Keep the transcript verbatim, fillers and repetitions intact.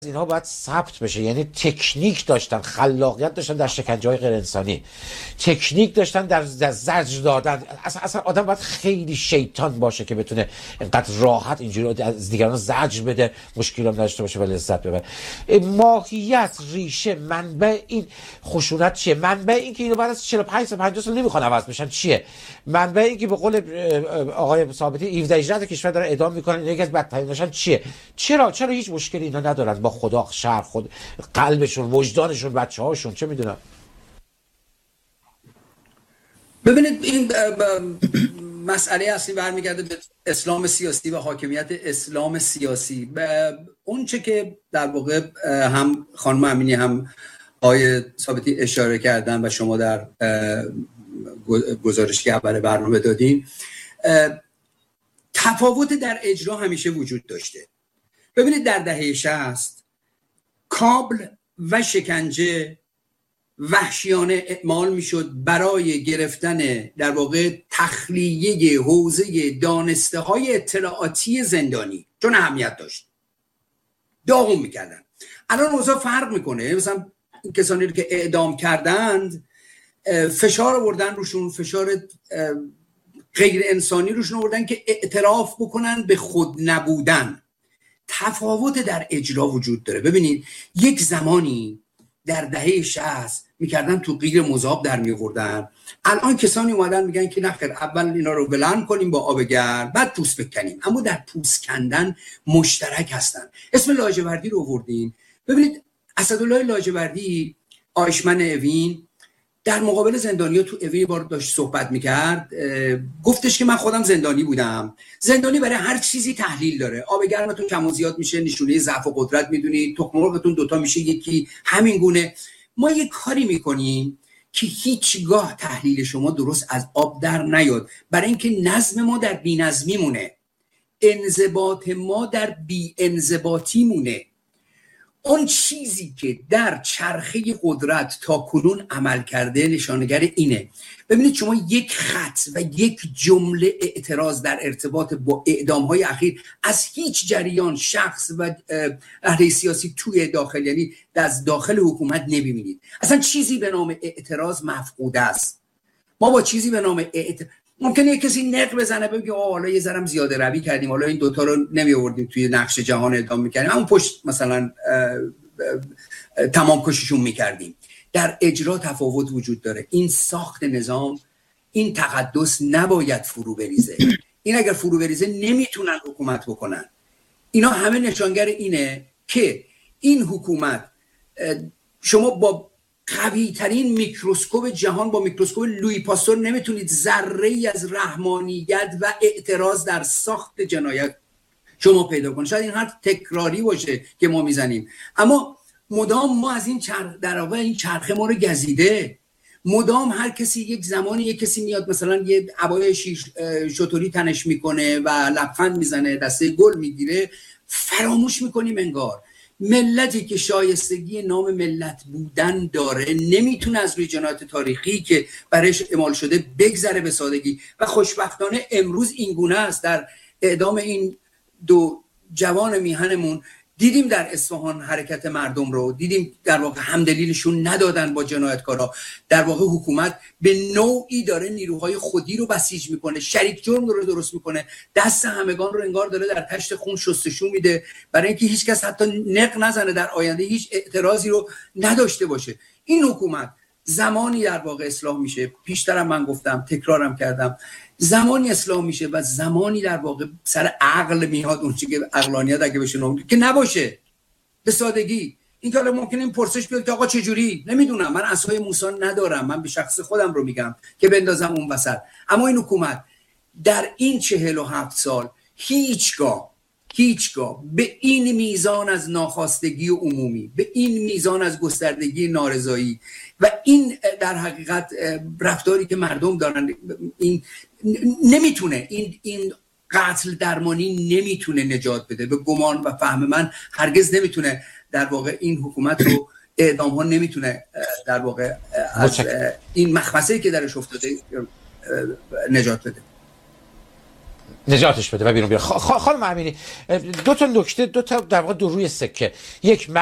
اینها باید ثبت بشه، یعنی تکنیک داشتن، خلاقیت داشتن در شکنجه‌های غیر انسانی، تکنیک داشتن در زجر دادن. اصلا اصلا آدم باید خیلی شیطان باشه که بتونه اینقدر راحت اینجوری از دیگران زجر بده، مشکل هم داشته باشه و لذت ببره. ماهیت، ریشه، منبع این خشونت چیه؟ منبع این که اینو بعد از چهل و پنج سال پنجاه سال نمیخوان عوض بشن چیه؟ منبع این که به قول آقای ثابتی هفده هجده کشور داره اعدام میکنن، یکی از بدتریناشون چیه؟ چرا چرا هیچ مشکلی اینا ندارن با خدا، شهر، خود قلبشون، وجدانشون، بچه هاشون، چه میدونم. ببینید این مسئله اصلی برمیگرده به اسلام سیاسی و حاکمیت اسلام سیاسی. اون چه که در واقع هم خانم امینی هم آقای ثابتی اشاره کردن و شما در گزارش که اول برنامه دادین، تفاوت در اجرا همیشه وجود داشته. ببینید در دهه شصت کابل و شکنجه وحشیانه اعمال میشد برای گرفتن در واقع تخلیه حوزه دانسته های اطلاعاتی زندانی، چون اهمیت داشت، داغون میکردن. الان اوضاع فرق میکنه. مثلا کسانی رو که اعدام کردند فشار آوردن روشون، فشار غیر انسانی روشون آوردن که اعتراف بکنن به خود نبودن. تفاوت در اجرا وجود داره. ببینید یک زمانی در دهه شصت میکردن تو غیر مذاب در میوردن، الان کسانی اومدن میگن که نخیر، اول اینا رو بلند کنیم با آب گرم بعد پوست بکنیم. اما در پوست کندن مشترک هستن. اسم لاجوردی رو آوردین. ببینید اسدالله لاجوردی، آیشمن اوین، در مقابل زندانیا تو اوین بار داشت صحبت میکرد، گفتش که من خودم زندانی بودم. زندانی برای هر چیزی تحلیل داره. آب گرمتون کم و زیاد میشه نشونه ضعف و قدرت میدونید، تخم مرغتون دوتا میشه یکی، همین گونه. ما یک کاری میکنیم که هیچگاه تحلیل شما درست از آب در نیاد، برای اینکه نظم ما در بی‌نظمی مونه، انضباط ما در بی انضباطی مونه. اون چیزی که در چرخه قدرت تا کنون عمل کرده نشانگر اینه. ببینید شما یک خط و یک جمله اعتراض در ارتباط با اعدام‌های اخیر از هیچ جریان، شخص و اهل سیاسی توی داخل، یعنی از داخل حکومت نمی‌بینید. اصلا چیزی به نام اعتراض مفقوده است. ما با چیزی به نام اعتراض ممکنه یک کسی نق بزنه بگه آه حالا یه ذرم زیاده روی کردیم، حالا این دوتا رو نمی آوردیم توی نقش جهان اعدام می‌کردیم، همون پشت مثلا تمام کشیشون می‌کردیم. در اجرا تفاوت وجود داره. این ساخت نظام، این تقدس نباید فرو بریزه. این اگر فرو بریزه نمیتونن حکومت بکنن. اینا همه نشانگر اینه که این حکومت، شما با قوی ترین میکروسکوپ جهان، با میکروسکوپ لویی پاستور، نمیتونید ذره ای از رحمانیت و اعتراض در ساخت جنایت شما پیدا کنید. شاید این حرف تکراری باشه که ما میزنیم، اما مدام ما از این چرخ، در واقع این چرخه ما رو گزیده. مدام هر کسی یک زمانی یک کسی میاد مثلا یه عبای شطوری تنش میکنه و لبخند میزنه، دسته گل میگیره، فراموش میکنیم انگار ملتی که شایستگی نام ملت بودن داره نمیتونه از روی جنایت تاریخی که برایش اعمال شده بگذره به سادگی. و خوشبختانه امروز این گونه است. در اعدام این دو جوان میهنمون دیدیم در اصفهان حرکت مردم رو دیدیم، در واقع همدلیلشون ندادن با جنایتکارا. در واقع حکومت به نوعی داره نیروهای خودی رو بسیج میکنه، شریک جرم رو درست میکنه، دست همگان رو انگار داره در تشت خون شستشو میده، برای اینکه هیچ کس حتی نق نزنه، در آینده هیچ اعتراضی رو نداشته باشه. این حکومت زمانی در واقع اصلاح میشه، پیشترم من گفتم، تکرارم کردم، زمانی اصلاح میشه و زمانی در واقع سر عقل میاد اون چیزی که عقلانیت اگه بشه نام که نباشه به سادگی. این که ممکنه این پرسش بیاد که آقا چجوری، نمیدونم، من عصای موسی ندارم، من به شخص خودم رو میگم که بندازم اون وسط. اما این حکومت در این چهل و هفت سال هیچگاه هیچگاه به این میزان از ناخواستگی عمومی، به این میزان از گستردگی نارضایی و این در حقیقت رفتاری که مردم دارن، این نمیتونه، این این قتل درمانی نمیتونه نجات بده. به گمان و فهم من هرگز نمیتونه در واقع این حکومت رو، اعدام ها نمیتونه در واقع از این مخمسه‌ای که درش افتاده نجات بده. نجاتش بده و بیرون بیاره. خ... خانم امینی دو تا نکته، دو تا در واقع دو روی سکه. یک